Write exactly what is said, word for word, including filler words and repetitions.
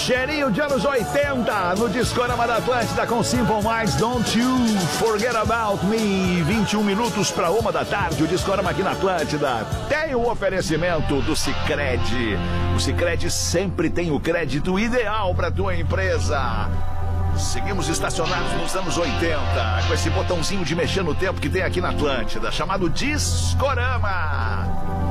Cheirinho de anos oitenta no Discorama da Atlântida com Simple Minds, Don't You Forget About Me. vinte e um minutos para uma da tarde. O Discorama aqui na Atlântida tem o oferecimento do Sicredi. O Sicredi sempre tem o crédito ideal para tua empresa. Seguimos estacionados nos anos oitenta com esse botãozinho de mexer no tempo que tem aqui na Atlântida, chamado Discorama.